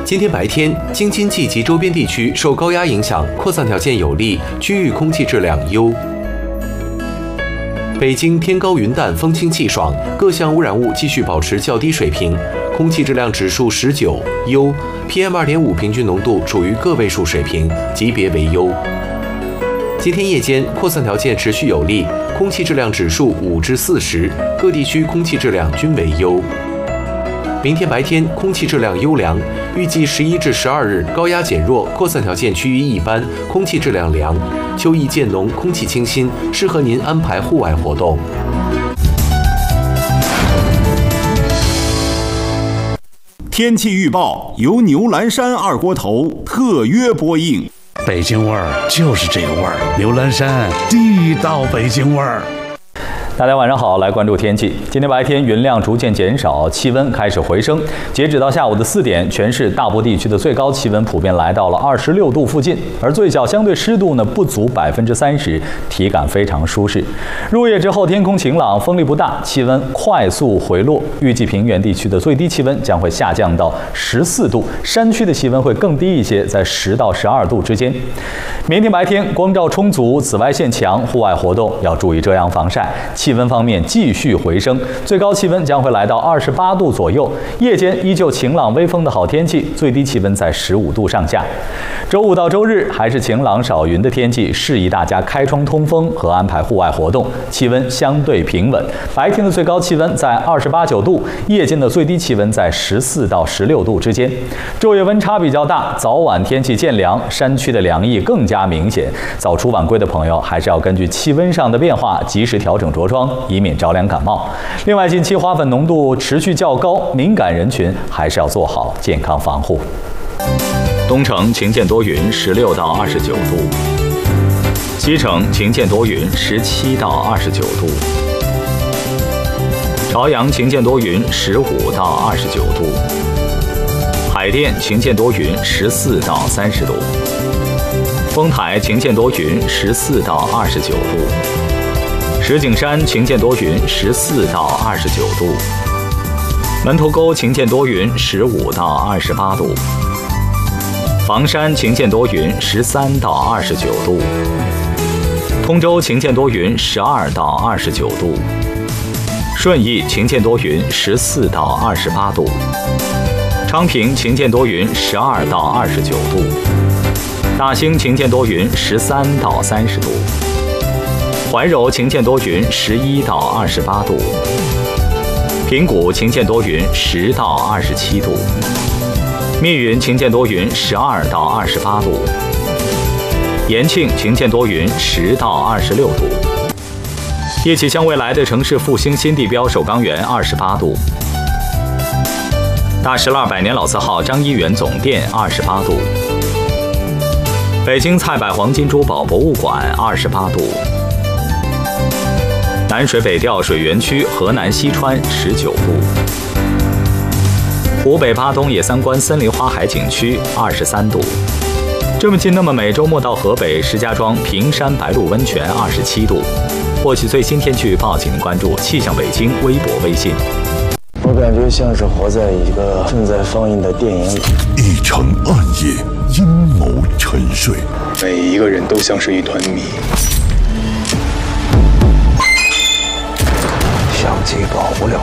今天白天，京津冀及周边地区受高压影响，扩散条件有利，区域空气质量优。北京天高云淡，风清气爽，各项污染物继续保持较低水平，空气质量指数19，优 ；PM2.5 平均浓度处于个位数水平，级别为优。今天夜间，扩散条件持续有利，空气质量指数5至40，各地区空气质量均为优。明天白天空气质量优良，预计11至12日高压减弱，扩散条件趋于一般，空气质量良。秋意渐浓，空气清新，适合您安排户外活动。 天气预报由牛栏山二锅头特约播映。 北京味儿就是这个味儿，牛栏山地道北京味儿。 大家晚上好，来关注天气。今天白天云量逐渐减少，气温开始回升。截止到下午的4点，全市大部地区的最高气温普遍来到了26度附近，而最小相对湿度呢不足30%，体感非常舒适。入夜之后，天空晴朗，风力不大，气温快速回落。预计平原地区的最低气温将会下降到14度，山区的气温会更低一些，在10到12度之间。明天白天光照充足，紫外线强，户外活动要注意遮阳防晒。气温方面继续回升，最高气温将会来到28度左右。夜间依旧晴朗微风的好天气，最低气温在15度上下。周五到周日还是晴朗少云的天气，适宜大家开窗通风和安排户外活动。气温相对平稳，白天的最高气温在28、9度，夜间的最低气温在14到16度之间。昼夜温差比较大，早晚天气渐凉，山区的凉意更加明显。早出晚归的朋友还是要根据气温上的变化及时调整着装，以免着凉感冒。另外，近期花粉浓度持续较高，敏感人群还是要做好健康防护。东城晴间多云，16到29度；西城晴间多云，17到29度；朝阳晴间多云，15到29度；海淀晴间多云，14到30度；丰台晴间多云，14到29度；石景山晴间多云，14到29度；门头沟晴间多云，15到28度；房山晴间多云，13到29度；通州晴间多云，12到29度；顺义晴间多云，14到28度；昌平晴间多云，12到29度；大兴晴间多云，13到30度；怀柔晴间多云，11到28度；平谷晴间多云，10到27度；密云晴间多云，12到28度；延庆晴间多云，10到26度；一起向未来的城市复兴新地标首钢园28度；大石栏百年老字号张一元总店28度；北京菜百黄金珠宝博物馆28度；南水北调水源区河南西川19度；湖北巴东野三关森林花海景区23度；这么近那么美，周末到河北石家庄平山白鹿温泉27度。获取最新天气预报，请关注气象北京微博、微信。 我感觉像是活在一个正在放映的电影里。 一场暗夜，阴谋沉睡， 每一个人都像是一团谜。 相机保不了